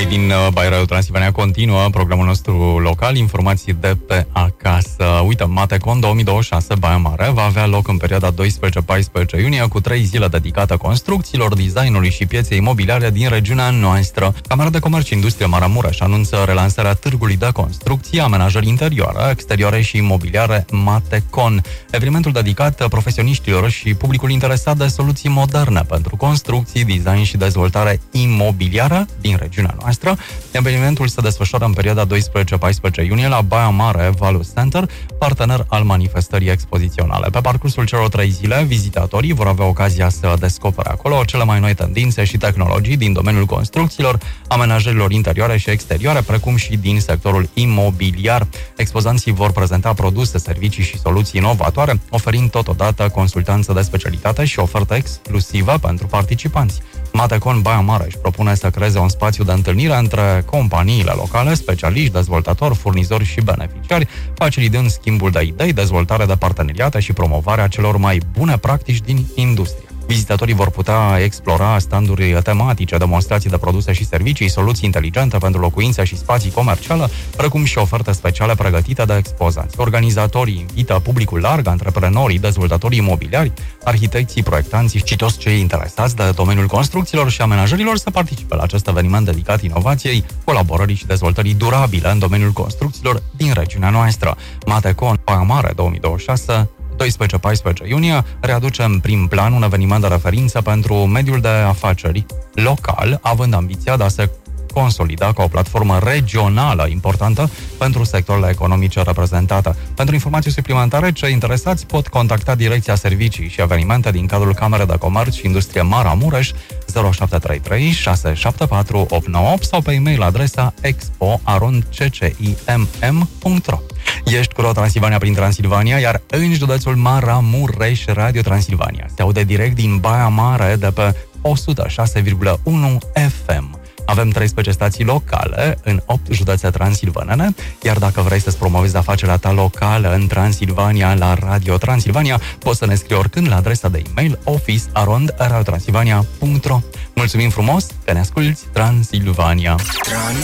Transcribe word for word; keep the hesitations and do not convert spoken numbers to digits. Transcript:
din Baia Radio Transilvania continuă programul nostru local, informații de pe acasă. Uite, Matecon două mii douăzeci și șase Baia Mare va avea loc în perioada doisprezece paisprezece iunie cu trei zile dedicate construcțiilor, designului și pieței imobiliare din regiunea noastră. Camera de Comerț și Industrie Maramureș anunță relansarea târgului de construcții, amenajări interioare, exterioare și imobiliare Matecon. Evenimentul dedicat profesioniștilor și publicul interesat de soluții moderne pentru construcții, design și dezvoltare imobiliară din regiunea noastră. Evenimentul se desfășoară în perioada doisprezece paisprezece iunie la Baia Mare Value Center, partener al manifestării expoziționale. Pe parcursul celor trei zile, vizitatorii vor avea ocazia să descopere acolo cele mai noi tendințe și tehnologii din domeniul construcțiilor, amenajărilor interioare și exterioare, precum și din sectorul imobiliar. Expozanții vor prezenta produse, servicii și soluții inovatoare, oferind totodată consultanță de specialitate și ofertă exclusivă pentru participanți. Matecon Baia Mare își propune să creeze un spațiu de întâlnire între companiile locale, specialiști, dezvoltatori, furnizori și beneficiari, facilitând schimbul de idei, dezvoltare de parteneriate și promovarea celor mai bune practici din industrie. Vizitatorii vor putea explora standuri tematice, demonstrații de produse și servicii, soluții inteligente pentru locuințe și spații comerciale, precum și oferte speciale pregătite de expozanți. Organizatorii invită publicul larg, antreprenorii, dezvoltatorii imobiliari, arhitecții, proiectanții și toți cei interesați de domeniul construcțiilor și amenajărilor să participe la acest eveniment dedicat inovației, colaborării și dezvoltării durabile în domeniul construcțiilor din regiunea noastră. Matecon Baia Mare două mii douăzeci și șase, doisprezece paisprezece iunie, readuce în prim plan un eveniment de referință pentru mediul de afaceri local, având ambiția de a se consolida ca o platformă regională importantă pentru sectoarele economice reprezentate. Pentru informații suplimentare, cei interesați pot contacta Direcția Servicii și Evenimente din cadrul Camerei de Comerț și Industrie Maramureș zero șapte trei trei șase șapte patru opt nouă opt sau pe e-mail adresa expo arond c c i m m punct r o. Ești cu Radio Transilvania prin Transilvania, iar în județul Maramureș, Radio Transilvania se aude direct din Baia Mare de pe o sută șase virgulă unu F M. Avem treisprezece stații locale în opt județe transilvanene, iar dacă vrei să-ți promovezi afacerea ta locală în Transilvania la Radio Transilvania, poți să ne scrii oricând la adresa de e-mail office arond radio transilvania punct r o. Mulțumim frumos că ne asculti, Transilvania!